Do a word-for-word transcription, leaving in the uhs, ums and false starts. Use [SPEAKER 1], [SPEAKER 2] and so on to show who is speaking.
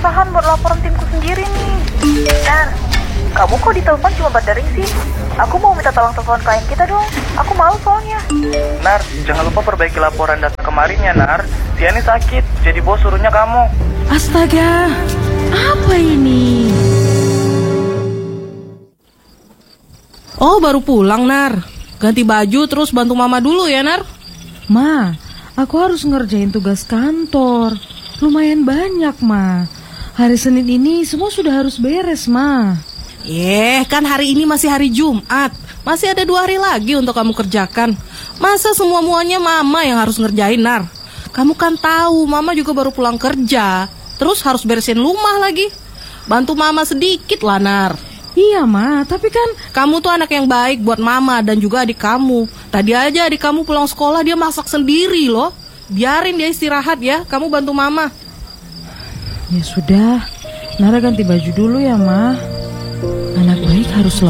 [SPEAKER 1] kesusahan buat laporan timku sendiri nih. Nar, kamu kok ditelepon cuma berdering sih? Aku mau minta tolong telepon klien kita dong. Aku malu soalnya.
[SPEAKER 2] Nar, jangan lupa perbaiki laporan data kemarin ya, Nar. Tiani sakit, jadi bos suruhnya kamu.
[SPEAKER 3] Astaga, apa ini? Oh, baru pulang, Nar. Ganti baju terus bantu mama dulu ya, Nar.
[SPEAKER 4] Ma, aku harus ngerjain tugas kantor. Lumayan banyak, Ma. Hari Senin ini semua sudah harus beres, Ma.
[SPEAKER 3] Eh, kan hari ini masih hari Jumat. Masih ada dua hari lagi untuk kamu kerjakan. Masa semua-muanya mama yang harus ngerjain, Nar? Kamu kan tahu, mama juga baru pulang kerja. Terus harus beresin rumah lagi. Bantu mama sedikit lah, Nar.
[SPEAKER 4] Iya, Ma, tapi kan
[SPEAKER 3] kamu tuh anak yang baik buat mama dan juga adik kamu. Tadi aja adik kamu pulang sekolah dia masak sendiri loh. Biarin dia istirahat ya, kamu bantu mama.
[SPEAKER 4] Ya sudah, Nara ganti baju dulu ya, Ma. Anak baik harus